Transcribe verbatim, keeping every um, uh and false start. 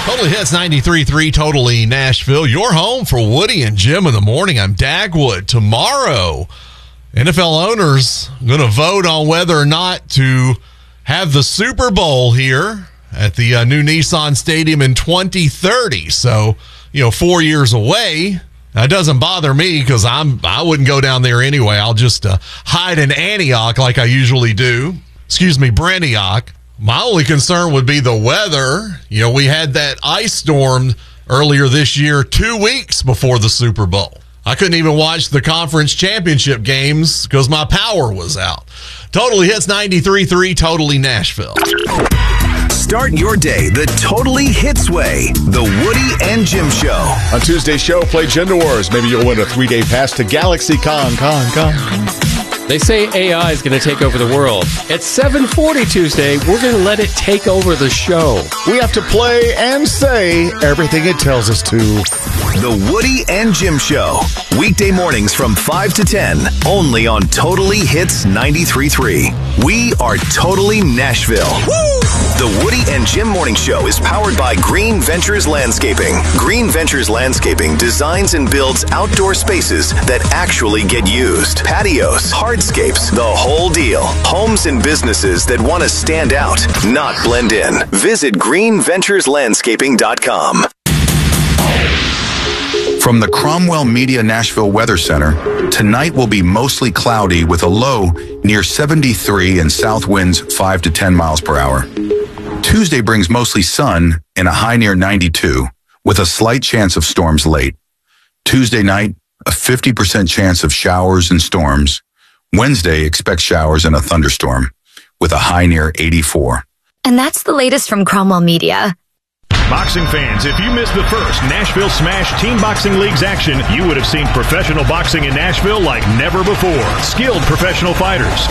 Totally Hits ninety-three point three, Totally Nashville. Your home for Woody and Jim in the morning. I'm Dagwood. Tomorrow, N F L owners going to vote on whether or not to have the Super Bowl here at the uh, new Nissan Stadium in twenty thirty. So, you know, four years away. That doesn't bother me because I'm I wouldn't go down there anyway. I'll just uh, hide in Antioch like I usually do. Excuse me, Brantioch. My only concern would be the weather. You know, we had that ice storm earlier this year, two weeks before the Super Bowl. I couldn't even watch the conference championship games because my power was out. Totally Hits ninety-three point three, Totally Nashville. Start your day the Totally Hits way. The Woody and Jim Show. On Tuesday's show, play Gender Wars. Maybe you'll win a three-day pass to Galaxy Con. Con, Con, Con. They say A I is going to take over the world. At seven forty Tuesday, we're going to let it take over the show. We have to play and say everything it tells us to. The Woody and Jim Show. Weekday mornings from five to ten. Only on Totally Hits ninety-three point three. We are Totally Nashville. Woo! The Woody and Jim Morning Show is powered by Green Ventures Landscaping. Green Ventures Landscaping designs and builds outdoor spaces that actually get used. Patios, hardscapes, the whole deal. Homes and businesses that want to stand out, not blend in. Visit green ventures landscaping dot com. From the Cromwell Media Nashville Weather Center, tonight will be mostly cloudy with a low near seventy-three and south winds five to ten miles per hour. Tuesday brings mostly sun and a high near ninety-two with a slight chance of storms late. Tuesday night, a fifty percent chance of showers and storms. Wednesday, expect showers and a thunderstorm with a high near eighty-four. And that's the latest from Cromwell Media. Boxing fans, if you missed the first Nashville Smash Team Boxing League's action, you would have seen professional boxing in Nashville like never before. Skilled professional fighters,